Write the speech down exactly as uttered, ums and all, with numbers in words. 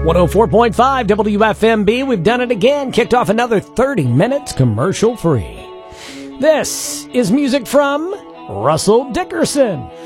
one oh four point five W F M B. We've done it again. Kicked off another thirty minutes commercial free. This is music from Russell Dickerson.